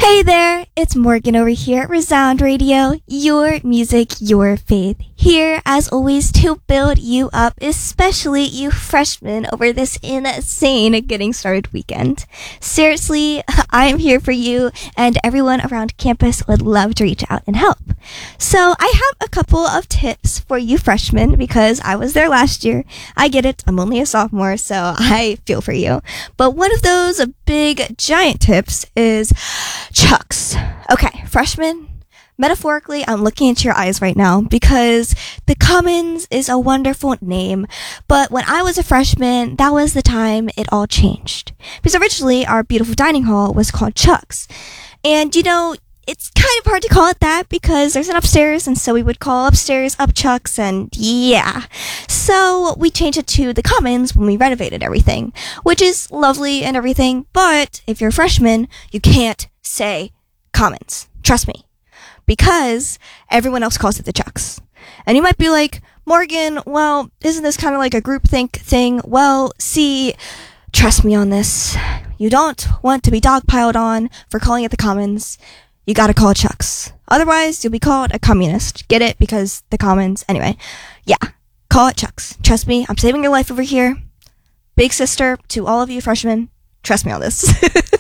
Hey there, it's Morgan over here at Resound Radio, your music, your faith. Here, as always, to build you up, especially you freshmen over this insane getting started weekend. Seriously, I'm here for you, and everyone around campus would love to reach out and help. So I have a couple of tips for you freshmen, because I was there last year. I get it, I'm only a sophomore, so I feel for you. But one of those big, giant tips is Chucks. Okay, freshmen, metaphorically, I'm looking into your eyes right now because the Commons is a wonderful name, but when I was a freshman, that was the time it all changed. Because originally, our beautiful dining hall was called Chucks. And, it's kind of hard to call it that because there's an upstairs, and so we would call upstairs up Chucks, and yeah. So we changed it to the Commons when we renovated everything, which is lovely and everything, but if you're a freshman, you can't say Commons. Trust me. Because everyone else calls it the Chucks. And you might be like, Morgan, well, isn't this kind of like a groupthink thing? Well, see, trust me on this. You don't want to be dogpiled on for calling it the Commons. You gotta call it Chucks. Otherwise, you'll be called a communist. Get it? Because the Commons. Anyway, yeah, call it Chucks. Trust me, I'm saving your life over here. Big sister to all of you freshmen. Trust me on this.